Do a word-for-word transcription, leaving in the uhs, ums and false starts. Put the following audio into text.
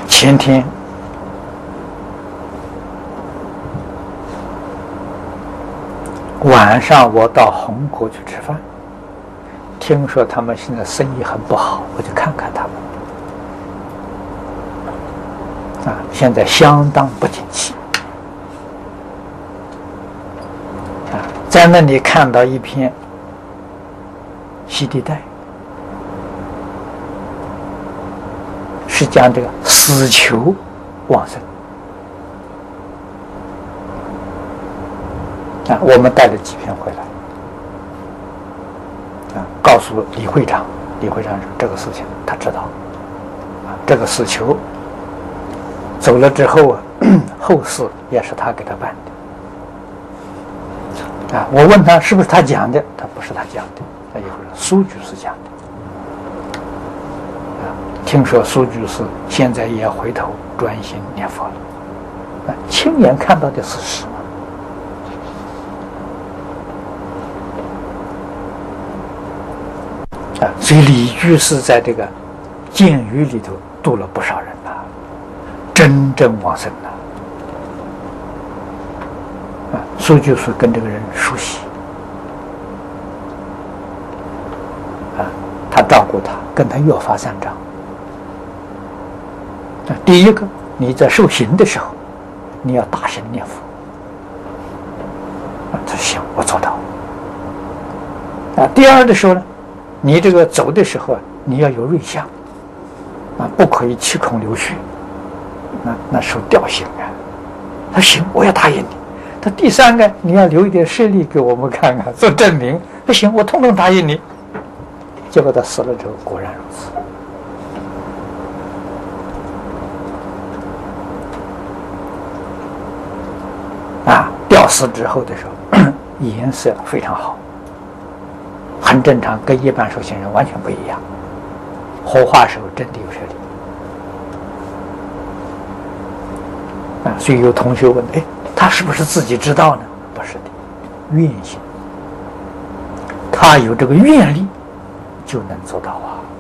前天晚上我到红果去吃饭，听说他们现在生意很不好，我就看看他们。啊，现在相当不景气。啊，在那里看到一篇西地带，是讲这个死囚往生。啊，我们带了几篇回来，啊，告诉李会长，李会长说这个事情他知道，啊，这个死囚走了之后啊，后事也是他给他办的，啊，我问他是不是他讲的，他不是他讲的，他一会儿苏居士讲的，啊，听说苏居士现在也回头专心念佛了，啊，亲眼看到的事实。啊，所以李居士在这个监狱里头度了不少人呐、啊，真正往生了。啊，苏居士跟这个人熟悉，啊，他照顾他，跟他约法三章。啊，第一个，你在受刑的时候，你要大声念佛。啊，他行，我做到。啊，第二的时候呢？你这个走的时候啊，你要有瑞相，啊，不可以七孔流血，那那受吊刑啊。他行，我要答应你。他第三个，你要留一点舍利给我们看看，做证明。不行，我统统答应你。结果他死了之后，果然如此。啊，吊死之后的时候，颜色非常好。很正常，跟一般修行人完全不一样。火化时候真的有舍利啊，所以有同学问：哎，他是不是自己知道呢？不是的，愿心，他有这个愿力，就能做到啊。